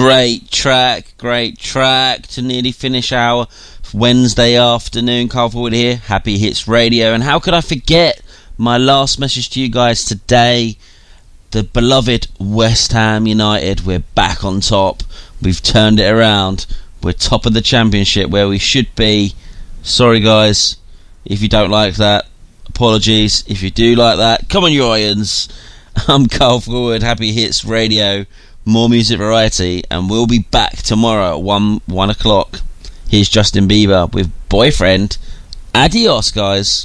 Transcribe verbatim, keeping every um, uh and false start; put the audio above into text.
Great track, great track to nearly finish our Wednesday afternoon. Carl Forward here, Happy Hits Radio. And how could I forget my last message to you guys today? The beloved West Ham United, we're back on top. We've turned it around. We're top of the championship where we should be. Sorry guys, if you don't like that. Apologies. If you do like that, come on you Irons. I'm Carl Forward, Happy Hits Radio. More music variety, and we'll be back tomorrow at one one o'clock. Here's Justin Bieber with Boyfriend. Adios, guys.